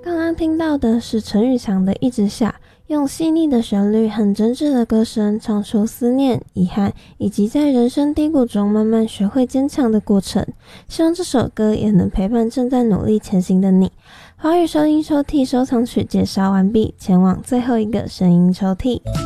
刚刚听到的是陈宇强的《一直下》，用细腻的旋律和真挚的歌声唱出思念、遗憾以及在人生低谷中慢慢学会坚强的过程。希望这首歌也能陪伴正在努力前行的你。华语收音抽屉收藏曲介绍完毕，前往最后一个声音抽屉。